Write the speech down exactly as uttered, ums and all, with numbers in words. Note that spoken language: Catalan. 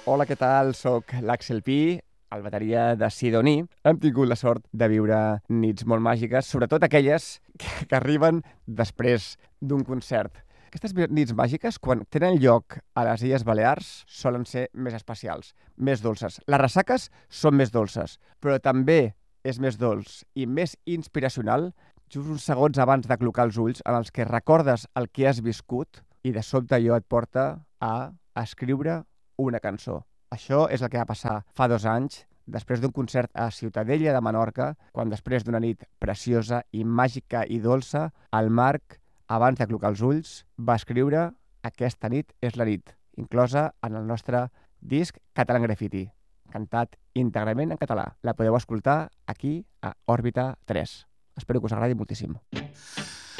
Hola, què tal? Soc l'Axel Pi, el bateria de Sidoní. Hem tingut la sort de viure nits molt màgiques, sobretot aquelles que, que arriben després d'un concert. Aquestes nits màgiques, quan tenen lloc a les Illes Balears, solen ser més especials, més dolces. Les ressaques són més dolces, però també és més dolç i més inspiracional just uns segons abans de clocar els ulls en els que recordes el que has viscut i de sobte allò et porta a escriure una cançó. Això és el que va passar fa dos anys, després d'un concert a Ciutadella de Menorca, quan després d'una nit preciosa i màgica i dolça, el Marc, abans de clocar els ulls, va escriure Aquesta nit és la nit, inclosa en el nostre disc Catalan Graffiti, cantat íntegrament en català. La podeu escoltar aquí a Òrbita tres. Espero que us agradi moltíssim.